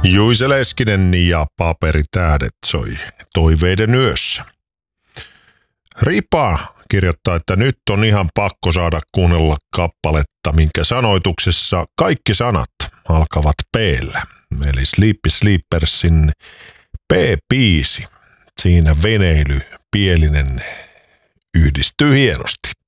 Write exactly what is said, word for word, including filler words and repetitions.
Juise Leskinen ja Paperitähdet soi Toiveiden yössä. Ripa kirjoittaa, että nyt on ihan pakko saada kuunnella kappaletta, minkä sanoituksessa kaikki sanat alkavat P:llä. Eli Sleepy Sleepersin P-biisi. Siinä veneily, pielinen yhdistyy hienosti.